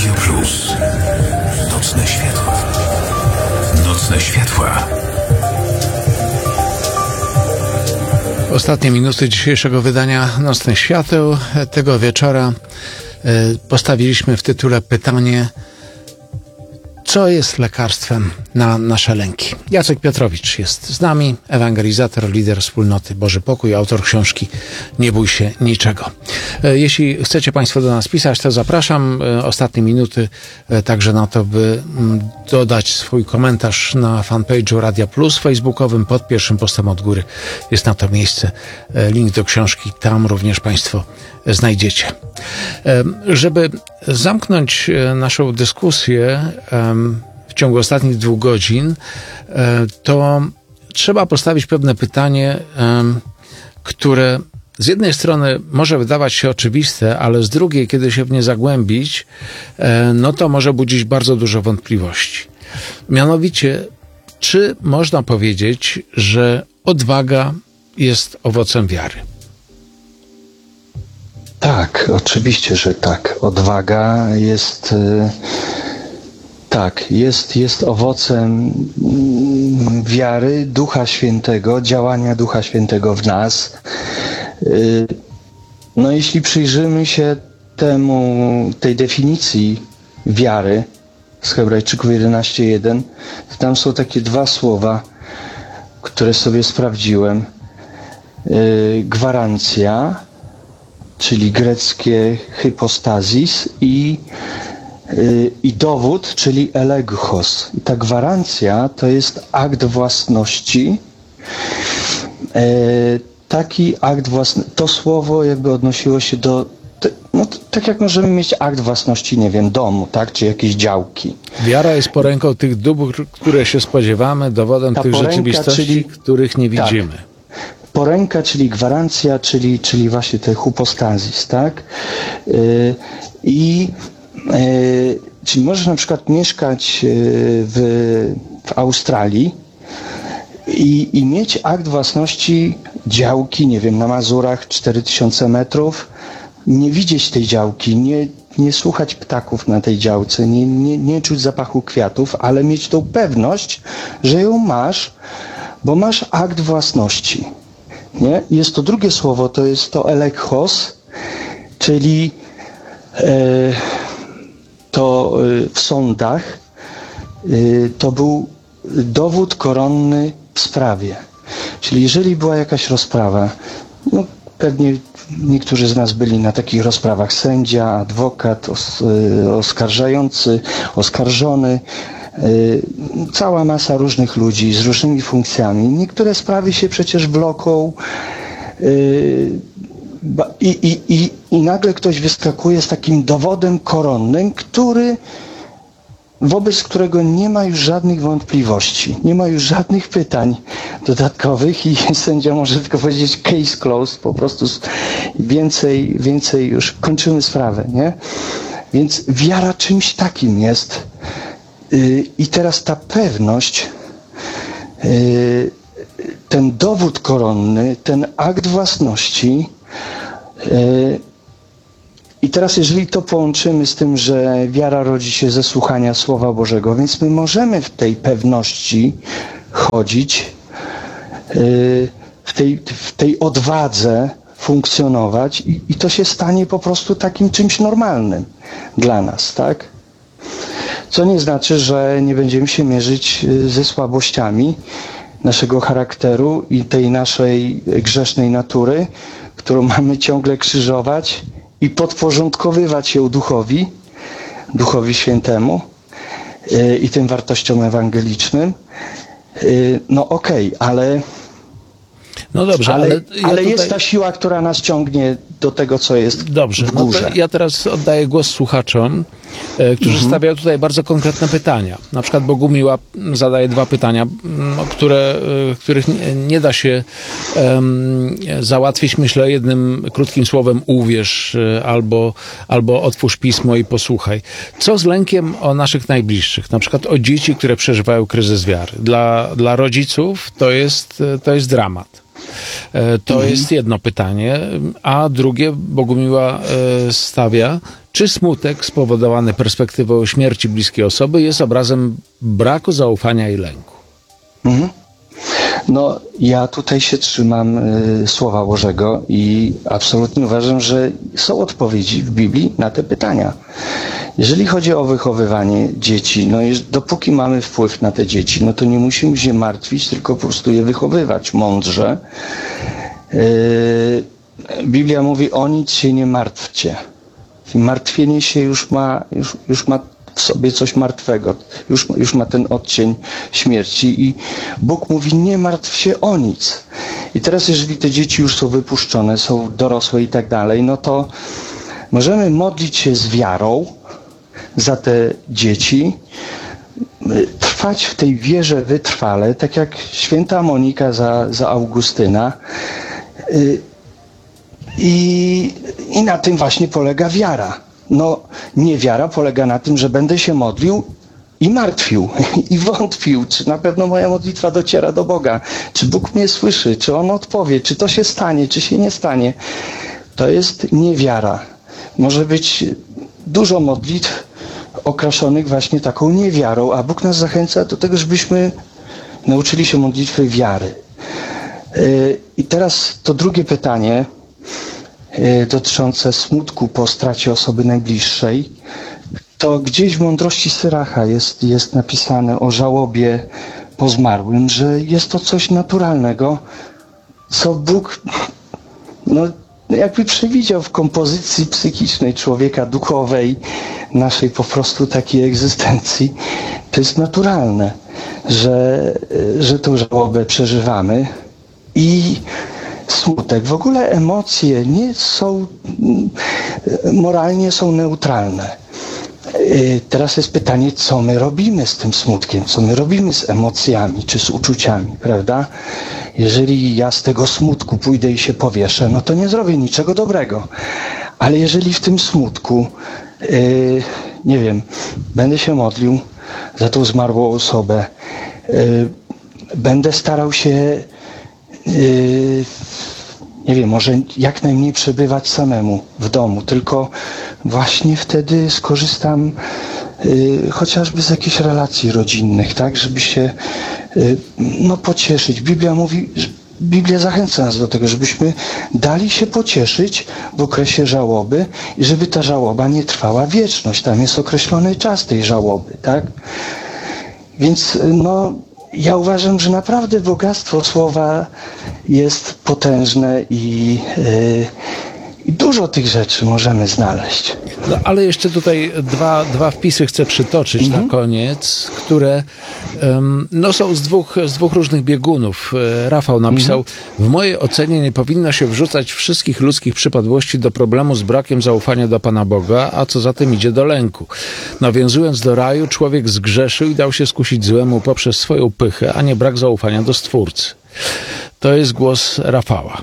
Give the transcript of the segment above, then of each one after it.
Radio Plus. Nocne światła. Nocne światła. Ostatnie minuty dzisiejszego wydania Nocnych Świateł. Tego wieczora postawiliśmy w tytule pytanie: co jest lekarstwem na nasze lęki? Jacek Piotrowicz jest z nami, ewangelizator, lider wspólnoty Boży Pokój, autor książki Nie bój się niczego. Jeśli chcecie Państwo do nas pisać, to zapraszam. Ostatnie minuty także na to, by dodać swój komentarz na fanpage'u Radia Plus facebookowym. Pod pierwszym postem od góry jest na to miejsce. Link do książki tam również Państwo znajdziecie. Żeby zamknąć naszą dyskusję w ciągu ostatnich 2 godzin, to trzeba postawić pewne pytanie, które z jednej strony może wydawać się oczywiste, ale z drugiej, kiedy się w nie zagłębić, no to może budzić bardzo dużo wątpliwości. Mianowicie, czy można powiedzieć, że odwaga jest owocem wiary? Tak, oczywiście, że tak. Odwaga jest jest owocem wiary Ducha Świętego, działania Ducha Świętego w nas. No jeśli przyjrzymy się tej definicji wiary z Hebrajczyków 11:1, to tam są takie 2 słowa, które sobie sprawdziłem. Gwarancja, czyli greckie hypostazis, i dowód, czyli elegchos. I ta gwarancja to jest akt własności. Taki akt własności, to słowo jakby odnosiło się do, no tak jak możemy mieć akt własności, nie wiem, domu, tak, czy jakiejś działki. Wiara jest poręką tych dóbr, które się spodziewamy, dowodem tych rzeczywistości, których nie widzimy. Tak. Poręka, czyli gwarancja, czyli właśnie te hypostazis, tak? Czyli możesz na przykład mieszkać w Australii i mieć akt własności działki, nie wiem, na Mazurach 4000 metrów, nie widzieć tej działki, nie słuchać ptaków na tej działce, nie czuć zapachu kwiatów, ale mieć tą pewność, że ją masz, bo masz akt własności. Nie? Jest to drugie słowo, to jest to elegchos, czyli to w sądach to był dowód koronny w sprawie. Czyli jeżeli była jakaś rozprawa, no pewnie niektórzy z nas byli na takich rozprawach, sędzia, adwokat, oskarżający, oskarżony, cała masa różnych ludzi z różnymi funkcjami. Niektóre sprawy się przecież wloką i nagle ktoś wyskakuje z takim dowodem koronnym, wobec którego nie ma już żadnych wątpliwości, nie ma już żadnych pytań dodatkowych i sędzia może tylko powiedzieć case closed, po prostu więcej już kończymy sprawę, nie? Więc wiara czymś takim jest. I teraz ta pewność, ten dowód koronny, ten akt własności, i teraz jeżeli to połączymy z tym, że wiara rodzi się ze słuchania Słowa Bożego, więc my możemy w tej pewności chodzić, w tej odwadze funkcjonować i to się stanie po prostu takim czymś normalnym dla nas, tak? Co nie znaczy, że nie będziemy się mierzyć ze słabościami naszego charakteru i tej naszej grzesznej natury, którą mamy ciągle krzyżować i podporządkowywać ją Duchowi Świętemu i tym wartościom ewangelicznym. No okej, ale... No dobrze, ale tutaj... jest ta siła, która nas ciągnie do tego, co jest dobrze, w górze. No to ja teraz oddaję głos słuchaczom, którzy stawiają tutaj bardzo konkretne pytania. Na przykład Bogumiła zadaje 2 pytania, których nie da się załatwić, myślę, jednym krótkim słowem uwierz albo otwórz pismo i posłuchaj. Co z lękiem o naszych najbliższych? Na przykład o dzieci, które przeżywają kryzys wiary. Dla rodziców to jest dramat. To jest jedno pytanie. A drugie, Bogumiła stawia, czy smutek spowodowany perspektywą śmierci bliskiej osoby jest obrazem braku zaufania i lęku? No, ja tutaj się trzymam Słowa Bożego i absolutnie uważam, że są odpowiedzi w Biblii na te pytania. Jeżeli chodzi o wychowywanie dzieci, no dopóki mamy wpływ na te dzieci, no to nie musimy się martwić, tylko po prostu je wychowywać mądrze. Biblia mówi, o nic się nie martwcie. Martwienie się już ma w sobie coś martwego, już ma ten odcień śmierci i Bóg mówi, nie martw się o nic. I teraz jeżeli te dzieci już są wypuszczone, są dorosłe i tak dalej, no to możemy modlić się z wiarą za te dzieci, trwać w tej wierze wytrwale, tak jak święta Monika za Augustyna. I na tym właśnie polega wiara. No, niewiara polega na tym, że będę się modlił i martwił, i wątpił, czy na pewno moja modlitwa dociera do Boga, czy Bóg mnie słyszy, czy On odpowie, czy to się stanie, czy się nie stanie. To jest niewiara. Może być dużo modlitw okraszonych właśnie taką niewiarą, a Bóg nas zachęca do tego, żebyśmy nauczyli się modlitwy wiary. I teraz to drugie pytanie dotyczące smutku po stracie osoby najbliższej, to gdzieś w mądrości Syracha jest napisane o żałobie po zmarłym, że jest to coś naturalnego, co Bóg jakby przewidział w kompozycji psychicznej człowieka, duchowej, naszej po prostu takiej egzystencji. To jest naturalne, że tą żałobę przeżywamy i smutek. W ogóle emocje nie są, moralnie są neutralne. Teraz jest pytanie, co my robimy z tym smutkiem, co my robimy z emocjami, czy z uczuciami, prawda? Jeżeli ja z tego smutku pójdę i się powieszę, no to nie zrobię niczego dobrego. Ale jeżeli w tym smutku, nie wiem, będę się modlił za tą zmarłą osobę, będę starał się nie wiem, może jak najmniej przebywać samemu w domu, tylko właśnie wtedy skorzystam chociażby z jakichś relacji rodzinnych, tak, żeby się pocieszyć. Biblia zachęca nas do tego, żebyśmy dali się pocieszyć w okresie żałoby i żeby ta żałoba nie trwała wieczność. Tam jest określony czas tej żałoby, tak? Więc ja uważam, że naprawdę bogactwo słowa jest potężne i dużo tych rzeczy możemy znaleźć. No, ale jeszcze tutaj dwa wpisy chcę przytoczyć na koniec, które są z dwóch różnych biegunów. Rafał napisał, w mojej ocenie nie powinno się wrzucać wszystkich ludzkich przypadłości do problemu z brakiem zaufania do Pana Boga, a co za tym idzie do lęku. Nawiązując do raju, człowiek zgrzeszył i dał się skusić złemu poprzez swoją pychę, a nie brak zaufania do Stwórcy. To jest głos Rafała.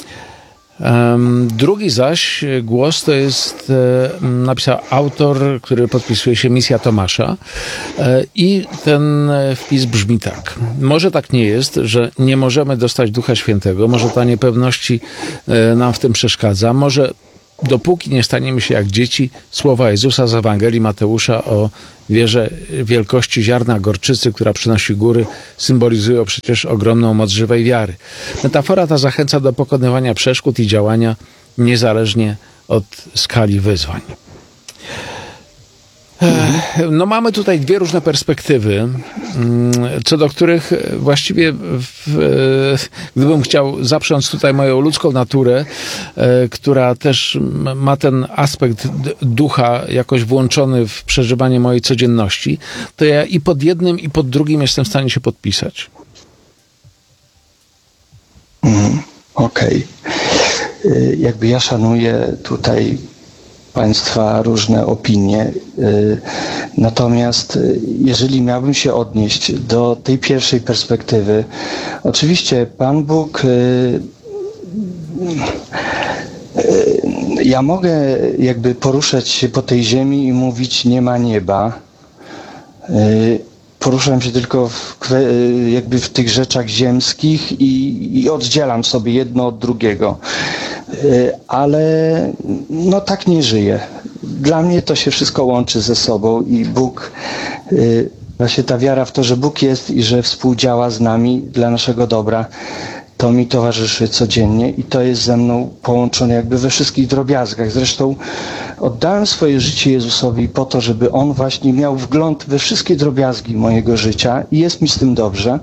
Drugi zaś głos to jest, napisał autor, który podpisuje się Misja Tomasza i ten wpis brzmi tak. Może tak nie jest, że nie możemy dostać Ducha Świętego, może ta niepewności nam w tym przeszkadza, może dopóki nie staniemy się jak dzieci, słowa Jezusa z Ewangelii Mateusza o wierze wielkości ziarna gorczycy, która przynosi góry, symbolizują przecież ogromną moc żywej wiary. Metafora ta zachęca do pokonywania przeszkód i działania niezależnie od skali wyzwań. Mamy tutaj dwie różne perspektywy, co do których właściwie gdybym chciał zaprząc tutaj moją ludzką naturę, która też ma ten aspekt ducha jakoś włączony w przeżywanie mojej codzienności, to ja i pod jednym, i pod drugim jestem w stanie się podpisać. Okej. Jakby ja szanuję tutaj Państwa różne opinie. Natomiast jeżeli miałbym się odnieść do tej pierwszej perspektywy, oczywiście Pan Bóg, ja mogę jakby poruszać się po tej ziemi i mówić nie ma nieba, poruszam się tylko jakby w tych rzeczach ziemskich i oddzielam sobie jedno od drugiego. Ale no tak nie żyję. Dla mnie to się wszystko łączy ze sobą i Bóg, właśnie ta wiara w to, że Bóg jest i że współdziała z nami dla naszego dobra, to mi towarzyszy codziennie i to jest ze mną połączone jakby we wszystkich drobiazgach. Zresztą oddałem swoje życie Jezusowi po to, żeby On właśnie miał wgląd we wszystkie drobiazgi mojego życia i jest mi z tym dobrze.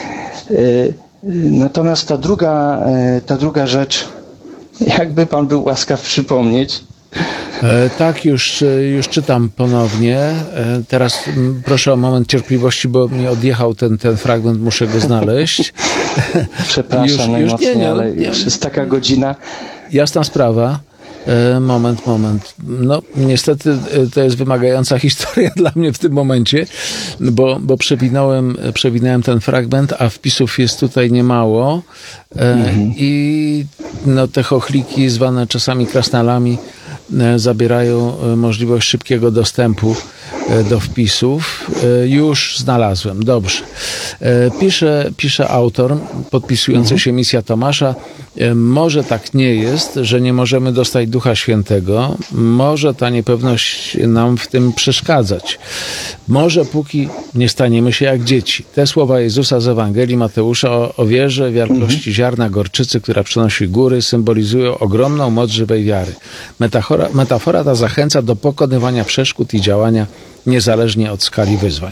Natomiast ta druga rzecz, jakby Pan był łaskaw przypomnieć. Tak, już czytam ponownie. Teraz proszę o moment cierpliwości, bo mi odjechał ten fragment, muszę go znaleźć. Przepraszam najmocniej, ale już jest taka godzina. Jasna sprawa. Moment. No, niestety to jest wymagająca historia dla mnie w tym momencie, bo przewinąłem ten fragment, a wpisów jest tutaj niemało. I no, te chochliki zwane czasami krasnalami zabierają możliwość szybkiego dostępu do wpisów. Już znalazłem. Dobrze. Pisze autor, podpisujący się Misja Tomasza. Może tak nie jest, że nie możemy dostać Ducha Świętego. Może ta niepewność nam w tym przeszkadzać. Może póki nie staniemy się jak dzieci. Te słowa Jezusa z Ewangelii Mateusza o wierze, wiarkości ziarna gorczycy, która przynosi góry, symbolizują ogromną moc żywej wiary. Metafora ta zachęca do pokonywania przeszkód i działania niezależnie od skali wyzwań.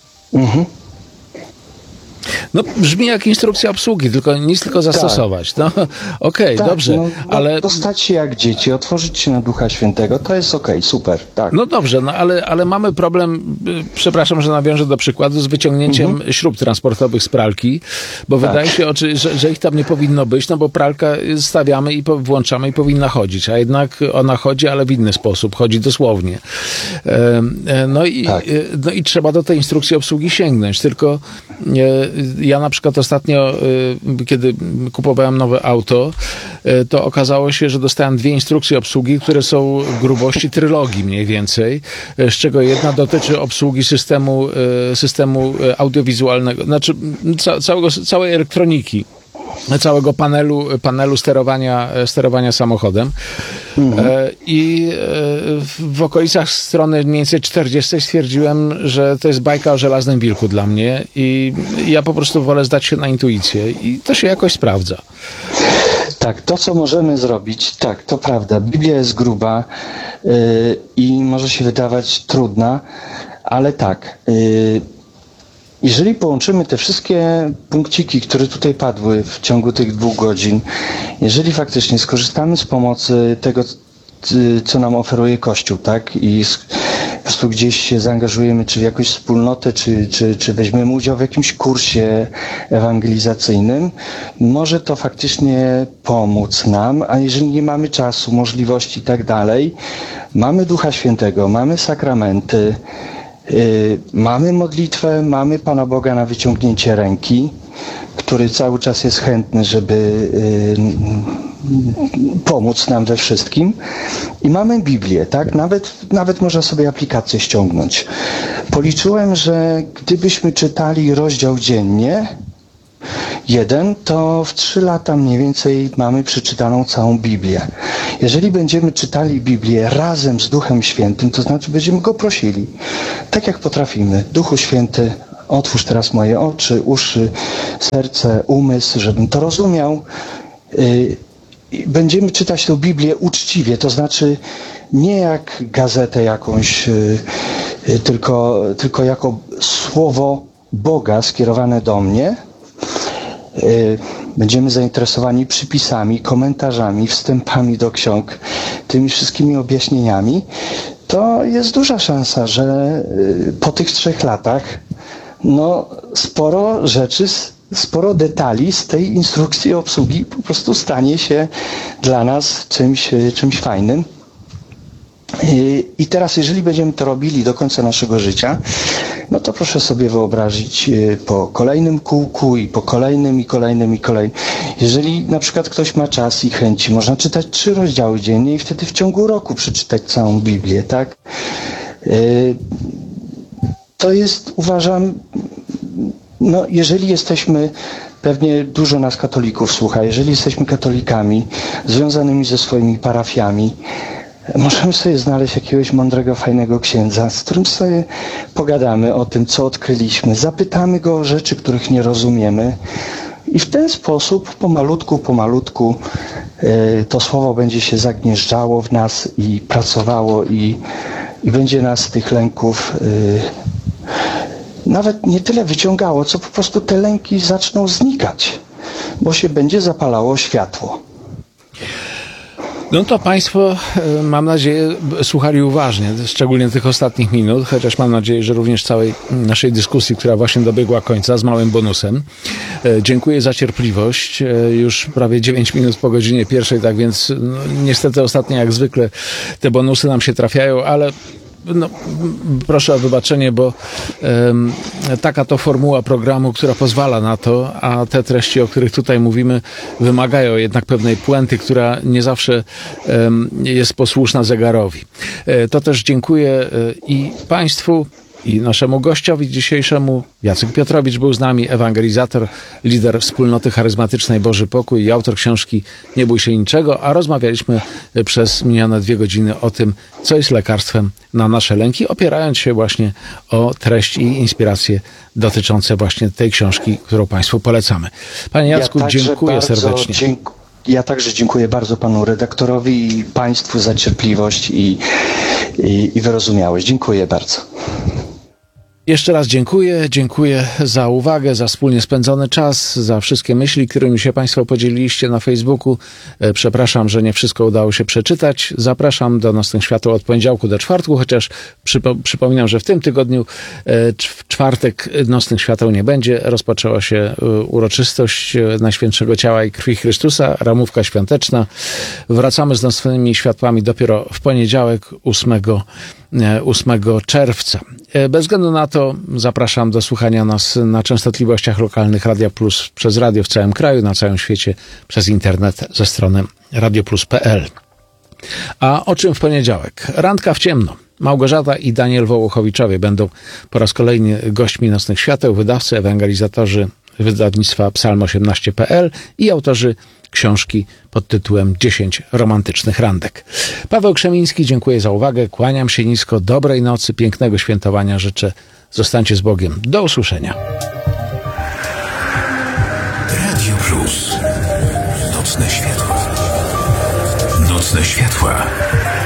No, brzmi jak instrukcja obsługi, tylko zastosować. Tak. No, okej, dobrze. No, ale dostać się jak dzieci, otworzyć się na Ducha Świętego, to jest super, tak. No dobrze, no ale mamy problem, przepraszam, że nawiążę do przykładu, z wyciągnięciem śrub transportowych z pralki, bo wydaje się, że ich tam nie powinno być, no bo pralkę stawiamy i włączamy i powinna chodzić, a jednak ona chodzi, ale w inny sposób, chodzi dosłownie. No i trzeba do tej instrukcji obsługi sięgnąć, tylko ja na przykład ostatnio, kiedy kupowałem nowe auto, to okazało się, że dostałem 2 instrukcje obsługi, które są grubości trylogii mniej więcej, z czego jedna dotyczy obsługi systemu audiowizualnego, znaczy całej elektroniki, całego panelu sterowania samochodem. I w okolicach strony mniej więcej 40 stwierdziłem, że to jest bajka o żelaznym wilku dla mnie i ja po prostu wolę zdać się na intuicję i to się jakoś sprawdza. Tak, to co możemy zrobić, tak, to prawda, Biblia jest gruba i może się wydawać trudna, ale tak, jeżeli połączymy te wszystkie punkciki, które tutaj padły w ciągu tych 2 godzin, jeżeli faktycznie skorzystamy z pomocy tego, co nam oferuje Kościół, tak, i po prostu gdzieś się zaangażujemy, czy w jakąś wspólnotę, czy weźmiemy udział w jakimś kursie ewangelizacyjnym, może to faktycznie pomóc nam, a jeżeli nie mamy czasu, możliwości i tak dalej, mamy Ducha Świętego, mamy sakramenty, mamy modlitwę, mamy Pana Boga na wyciągnięcie ręki, który cały czas jest chętny, żeby pomóc nam we wszystkim. I mamy Biblię, tak? Nawet można sobie aplikację ściągnąć. Policzyłem, że gdybyśmy czytali rozdział dziennie, to w 3 lata mniej więcej mamy przeczytaną całą Biblię. Jeżeli będziemy czytali Biblię razem z Duchem Świętym, to znaczy będziemy Go prosili, tak jak potrafimy. Duchu Święty, otwórz teraz moje oczy, uszy, serce, umysł, żebym to rozumiał. Będziemy czytać tę Biblię uczciwie, to znaczy nie jak gazetę jakąś, tylko jako słowo Boga skierowane do mnie. Będziemy zainteresowani przypisami, komentarzami, wstępami do ksiąg, tymi wszystkimi objaśnieniami, to jest duża szansa, że po tych 3 latach sporo rzeczy, sporo detali z tej instrukcji obsługi po prostu stanie się dla nas czymś fajnym. I teraz, jeżeli będziemy to robili do końca naszego życia, no to proszę sobie wyobrazić po kolejnym kółku i po kolejnym. Jeżeli na przykład ktoś ma czas i chęci, można czytać 3 rozdziały dziennie i wtedy w ciągu roku przeczytać całą Biblię, tak? to jest, uważam, no jeżeli jesteśmy, pewnie dużo nas katolików słucha, jeżeli jesteśmy katolikami związanymi ze swoimi parafiami, możemy sobie znaleźć jakiegoś mądrego, fajnego księdza, z którym sobie pogadamy o tym, co odkryliśmy, zapytamy go o rzeczy, których nie rozumiemy i w ten sposób pomalutku to słowo będzie się zagnieżdżało w nas i pracowało i będzie nas z tych lęków nawet nie tyle wyciągało, co po prostu te lęki zaczną znikać, bo się będzie zapalało światło. No to Państwo, mam nadzieję, słuchali uważnie, szczególnie tych ostatnich minut, chociaż mam nadzieję, że również całej naszej dyskusji, która właśnie dobiegła końca z małym bonusem. Dziękuję za cierpliwość. Już prawie 9 minut po godzinie 1, tak więc no, niestety ostatnio jak zwykle te bonusy nam się trafiają, ale no, proszę o wybaczenie, bo taka to formuła programu, która pozwala na to, a te treści, o których tutaj mówimy, wymagają jednak pewnej puenty, która nie zawsze jest posłuszna zegarowi. To też dziękuję i Państwu, i naszemu gościowi dzisiejszemu. Jacek Piotrowicz był z nami, ewangelizator, lider wspólnoty charyzmatycznej Boży Pokój i autor książki Nie bój się niczego, a rozmawialiśmy przez minione 2 godziny o tym, co jest lekarstwem na nasze lęki, opierając się właśnie o treść i inspiracje dotyczące właśnie tej książki, którą Państwu polecamy. Panie Jacku, dziękuję serdecznie. Ja także dziękuję bardzo panu redaktorowi i państwu za cierpliwość i wyrozumiałość. Dziękuję bardzo. Jeszcze raz dziękuję za uwagę, za wspólnie spędzony czas, za wszystkie myśli, którymi się Państwo podzieliliście na Facebooku. Przepraszam, że nie wszystko udało się przeczytać. Zapraszam do Nocnych Świateł od poniedziałku do czwartku, chociaż przypominam, że w tym tygodniu w czwartek Nocnych Świateł nie będzie. Rozpoczęła się uroczystość Najświętszego Ciała i Krwi Chrystusa, ramówka świąteczna. Wracamy z Nocnymi Światłami dopiero w poniedziałek 8 czerwca. Bez względu na to zapraszam do słuchania nas na częstotliwościach lokalnych Radia Plus przez radio w całym kraju, na całym świecie przez internet ze strony radioplus.pl. A o czym w poniedziałek? Randka w ciemno. Małgorzata i Daniel Wołochowiczowie będą po raz kolejny gośćmi Nocnych Świateł, wydawcy, ewangelizatorzy wydawnictwa psalm18.pl i autorzy książki pod tytułem 10 romantycznych randek. Paweł Krzemiński, dziękuję za uwagę, kłaniam się nisko, dobrej nocy, pięknego świętowania życzę, zostańcie z Bogiem. Do usłyszenia. Radio Plus. Nocne światła. Nocne światła.